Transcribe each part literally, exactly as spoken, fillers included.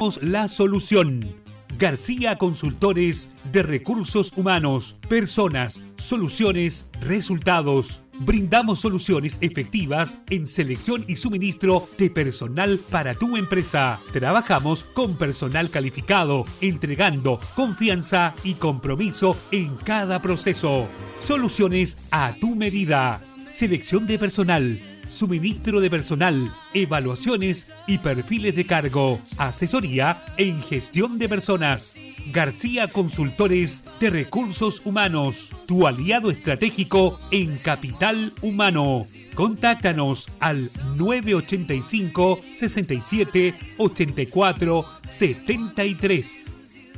La solución. García Consultores de Recursos Humanos, Personas, Soluciones, Resultados. Brindamos soluciones efectivas en selección y suministro de personal para tu empresa. Trabajamos con personal calificado, entregando confianza y compromiso en cada proceso. Soluciones a tu medida. Selección de personal, suministro de personal, evaluaciones y perfiles de cargo, asesoría en gestión de personas. García Consultores de Recursos Humanos, tu aliado estratégico en capital humano. Contáctanos al nueve ochenta y cinco, sesenta y siete, ochenta y cuatro, setenta y tres.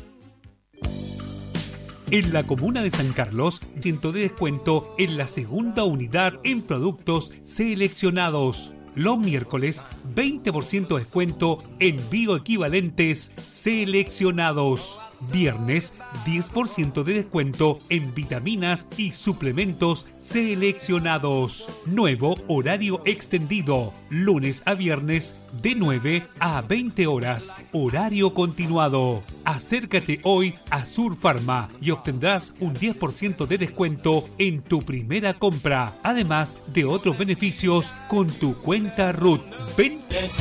En la comuna de San Carlos, ciento de descuento en la segunda unidad en productos seleccionados. Los miércoles, veinte por ciento descuento en bioequivalentes seleccionados. Viernes, diez por ciento de descuento en vitaminas y suplementos seleccionados. Nuevo horario extendido. Lunes a viernes de nueve a veinte horas. Horario continuado. Acércate hoy a Sur Pharma y obtendrás un diez por ciento de descuento en tu primera compra. Además de otros beneficios con tu cuenta R U T. Ven.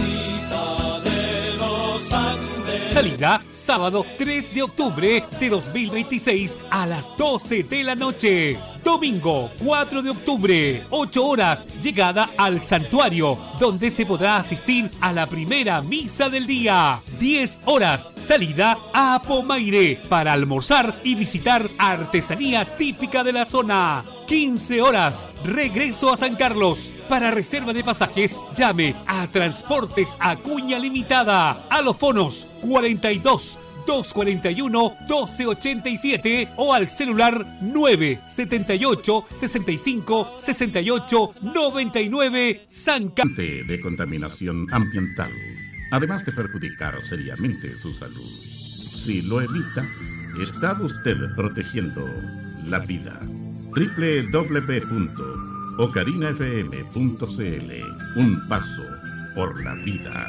Salida sábado tres de octubre de dos mil veintiséis a las doce de la noche. Domingo cuatro de octubre, ocho horas, llegada al santuario, donde se podrá asistir a la primera misa del día. diez horas, salida a Pomaire para almorzar y visitar artesanía típica de la zona. quince horas, regreso a San Carlos. Para reserva de pasajes, llame a Transportes Acuña Limitada. A los fonos cuarenta y dos, doscientos cuarenta y uno, doce ochenta y siete o al celular nueve setenta y ocho, sesenta y cinco, sesenta y ocho, noventa y nueve. San Carlos. De contaminación ambiental, además de perjudicar seriamente su salud. Si lo evita, está usted protegiendo la vida. doble u doble u doble u punto ocarina f m punto c l. Un paso por la vida.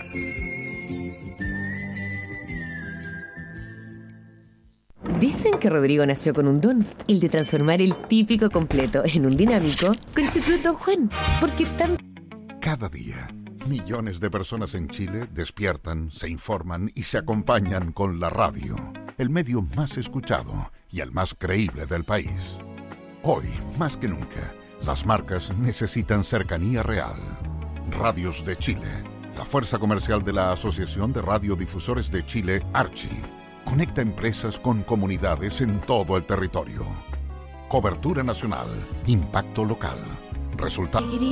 Dicen que Rodrigo nació con un don, el de transformar el típico completo en un dinámico con Chucrut Don Juan, porque tan... Cada día, millones de personas en Chile despiertan, se informan y se acompañan con la radio, el medio más escuchado y el más creíble del país. Hoy, más que nunca, las marcas necesitan cercanía real. Radios de Chile, la fuerza comercial de la Asociación de Radiodifusores de Chile, Archi, conecta empresas con comunidades en todo el territorio. Cobertura nacional, impacto local, resultados.